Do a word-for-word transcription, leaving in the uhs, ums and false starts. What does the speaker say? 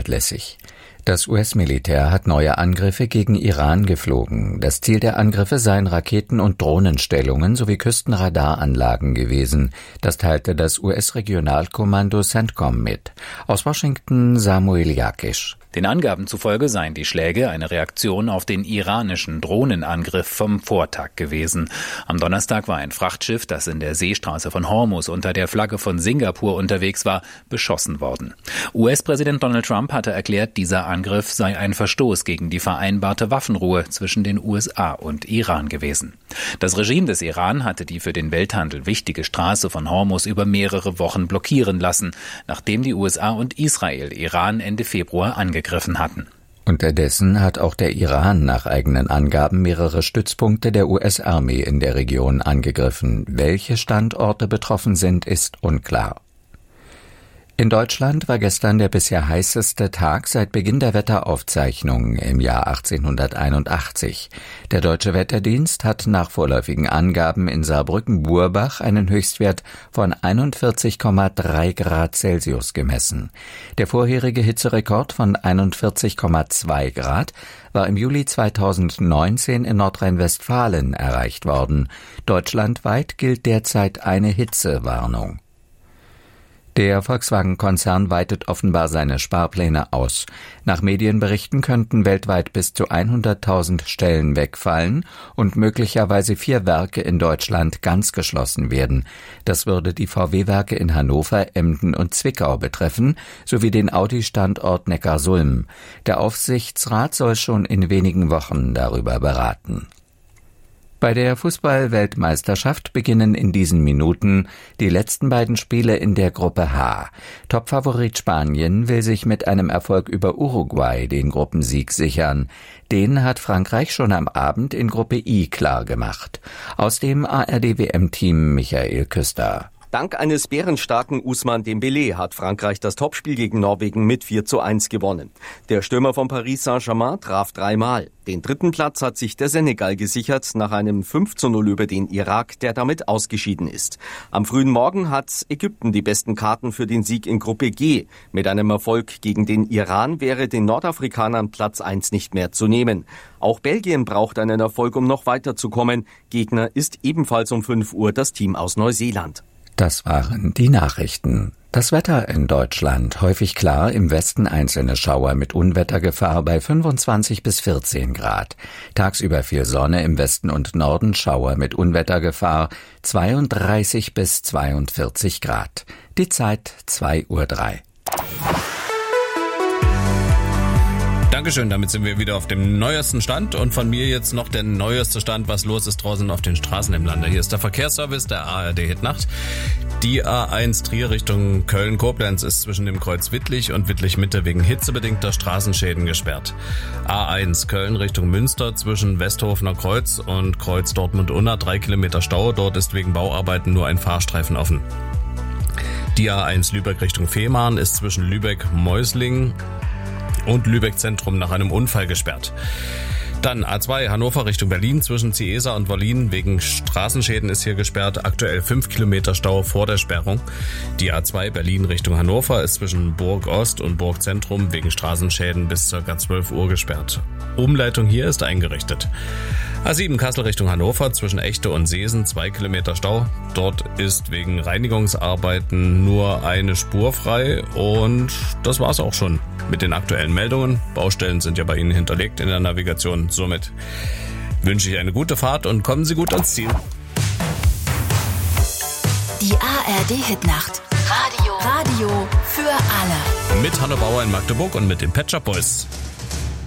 unzuverlässig. Das U S-Militär hat neue Angriffe gegen Iran geflogen. Das Ziel der Angriffe seien Raketen- und Drohnenstellungen sowie Küstenradaranlagen gewesen. Das teilte das U S-Regionalkommando CENTCOM mit. Aus Washington Samuel Jakisch. Den Angaben zufolge seien die Schläge eine Reaktion auf den iranischen Drohnenangriff vom Vortag gewesen. Am Donnerstag war ein Frachtschiff, das in der Seestraße von Hormuz unter der Flagge von Singapur unterwegs war, beschossen worden. U S-Präsident Donald Trump hatte erklärt, dieser Angriff sei ein Verstoß gegen die vereinbarte Waffenruhe zwischen den U S A und Iran gewesen. Das Regime des Iran hatte die für den Welthandel wichtige Straße von Hormuz über mehrere Wochen blockieren lassen, nachdem die U S A und Israel Iran Ende Februar angegriffen hatten. Unterdessen hat auch der Iran nach eigenen Angaben mehrere Stützpunkte der U S-Armee in der Region angegriffen. Welche Standorte betroffen sind, ist unklar. In Deutschland war gestern der bisher heißeste Tag seit Beginn der Wetteraufzeichnungen im Jahr achtzehnhunderteinundachtzig. Der Deutsche Wetterdienst hat nach vorläufigen Angaben in Saarbrücken-Burbach einen Höchstwert von einundvierzig Komma drei Grad Celsius gemessen. Der vorherige Hitzerekord von einundvierzig Komma zwei Grad war im Juli zweitausendneunzehn in Nordrhein-Westfalen erreicht worden. Deutschlandweit gilt derzeit eine Hitzewarnung. Der Volkswagen-Konzern weitet offenbar seine Sparpläne aus. Nach Medienberichten könnten weltweit bis zu hunderttausend Stellen wegfallen und möglicherweise vier Werke in Deutschland ganz geschlossen werden. Das würde die V W-Werke in Hannover, Emden und Zwickau betreffen, sowie den Audi-Standort Neckarsulm. Der Aufsichtsrat soll schon in wenigen Wochen darüber beraten. Bei der Fußball-Weltmeisterschaft beginnen in diesen Minuten die letzten beiden Spiele in der Gruppe H. Topfavorit Spanien will sich mit einem Erfolg über Uruguay den Gruppensieg sichern. Den hat Frankreich schon am Abend in Gruppe I klargemacht. Aus dem A R D W M-Team Michael Küster. Dank eines bärenstarken Ousmane Dembélé hat Frankreich das Topspiel gegen Norwegen mit vier zu eins gewonnen. Der Stürmer von Paris Saint-Germain traf dreimal. Den dritten Platz hat sich der Senegal gesichert nach einem fünf zu null über den Irak, der damit ausgeschieden ist. Am frühen Morgen hat Ägypten die besten Karten für den Sieg in Gruppe G. Mit einem Erfolg gegen den Iran wäre den Nordafrikanern Platz eins nicht mehr zu nehmen. Auch Belgien braucht einen Erfolg, um noch weiterzukommen. Gegner ist ebenfalls um fünf Uhr das Team aus Neuseeland. Das waren die Nachrichten. Das Wetter in Deutschland häufig klar, im Westen einzelne Schauer mit Unwettergefahr bei fünfundzwanzig bis vierzehn Grad. Tagsüber viel Sonne, im Westen und Norden Schauer mit Unwettergefahr zweiunddreißig bis zweiundvierzig Grad. Die Zeit zwei Uhr drei. Dankeschön, damit sind wir wieder auf dem neuesten Stand und von mir jetzt noch der neueste Stand, was los ist draußen auf den Straßen im Lande. Hier ist der Verkehrsservice der A R D Hitnacht. Die A eins Trier Richtung Köln-Koblenz ist zwischen dem Kreuz Wittlich und Wittlich-Mitte wegen hitzebedingter Straßenschäden gesperrt. A eins Köln Richtung Münster zwischen Westhofener Kreuz und Kreuz Dortmund-Unna drei Kilometer Stau. Dort ist wegen Bauarbeiten nur ein Fahrstreifen offen. Die A eins Lübeck Richtung Fehmarn ist zwischen Lübeck-Meusling und Lübeck Zentrum nach einem Unfall gesperrt. Dann A zwei Hannover Richtung Berlin zwischen Ciesa und Wollin wegen Straßenschäden ist hier gesperrt. Aktuell fünf Kilometer Stau vor der Sperrung. Die A zwei Berlin Richtung Hannover ist zwischen Burg Ost und Burg Zentrum wegen Straßenschäden bis ca. zwölf Uhr gesperrt. Umleitung hier ist eingerichtet. A sieben Kassel Richtung Hannover zwischen Echte und Seesen zwei Kilometer Stau. Dort ist wegen Reinigungsarbeiten nur eine Spur frei und das war's auch schon mit den aktuellen Meldungen. Baustellen sind ja bei Ihnen hinterlegt in der Navigation. Somit wünsche ich eine gute Fahrt und kommen Sie gut ans Ziel. Die A R D Hitnacht. Radio. Radio für alle. Mit Hanno Bauer in Magdeburg und mit den Pet Shop Boys.